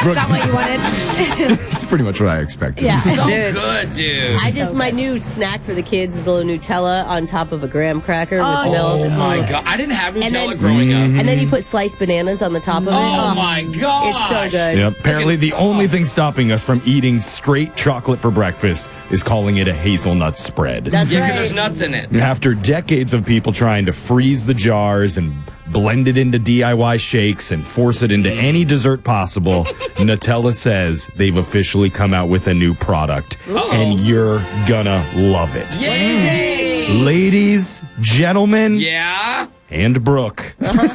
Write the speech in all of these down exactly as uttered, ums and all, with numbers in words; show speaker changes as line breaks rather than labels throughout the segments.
Brooke,
not what you wanted.
it's pretty much what I expected.
Yeah.
So
Dude.
good, dude.
I just, my new snack for the kids is a little Nutella on top of a graham cracker
Oh,
with milk.
Oh my god! I didn't have Nutella
And then-
growing up.
And then you put sliced bananas on the top of it.
Oh my god!
It's so good.
Yep. Apparently, the only thing stopping us from eating straight chocolate for breakfast is calling it a hazelnut spread.
That's
Yeah, because
right.
there's nuts in it.
After decades of people trying to freeze the jars and blend it into D I Y shakes and force it into any dessert possible, Nutella says they've officially come out with a new product.
Uh-oh.
And you're gonna love it.
Yay!
Ladies, gentlemen,
Yeah.
and Brooke,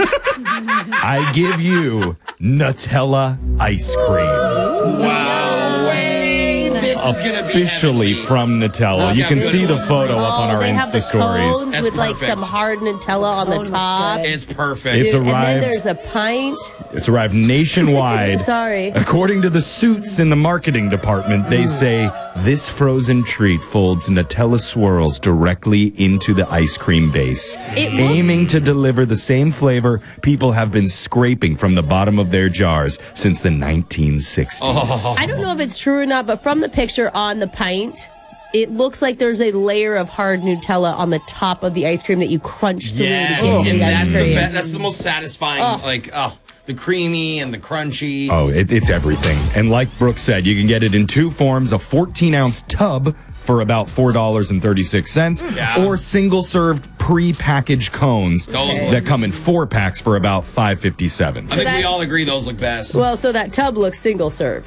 I give you Nutella ice cream.
Wow. Wait, this is gonna be
Officially
heavenly.
from Nutella.
Oh,
You
yeah,
can
good
see the
one.
photo up on
Oh,
our
they have
Insta
the
stories.
cones
That's
with like
perfect.
some hard Nutella on the
looks
top.
good.
It's perfect.
It's
Dude, and then
arrived.
there's a pint.
It's arrived nationwide.
Sorry.
According to the suits in the marketing department, they say this frozen treat folds Nutella swirls directly into the ice cream base,
It looks-
aiming to deliver the same flavor people have been scraping from the bottom of their jars since the nineteen sixties.
Oh.
I don't know if it's true or not, but from the picture on the pint, it looks like there's a layer of hard Nutella on the top of the ice cream that you crunch through
Yes,
to get to
and
the ice
that's the
cream.
best. That's the most satisfying. Like, oh, the creamy and the crunchy.
Oh, it, it's everything. And like Brooke said, you can get it in two forms, a fourteen ounce tub for about four dollars and thirty-six cents,
Yeah.
or single-served pre-packaged cones
Those
that
look-
come in four packs for about five fifty-seven.
I think we
that-
all agree those look best.
Well, so that tub looks single serve.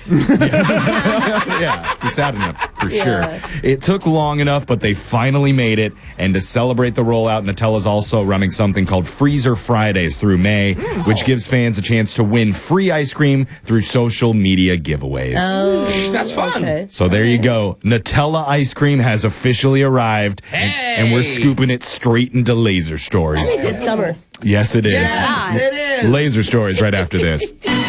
Yeah, if you're sad enough, for
Yeah.
sure. It took long enough, but they finally made it. And to celebrate the rollout, Nutella's also running something called Freezer Fridays through May, which gives fans a chance to win free ice cream through social media giveaways.
That's fun.
Okay.
So there you go. Nutella ice cream has officially arrived, and, and we're
Hey!
scooping it straight into Laser
I
Stories.
think it's summer.
Yes, it is.
Yes, it is.
Laser Stories right after this.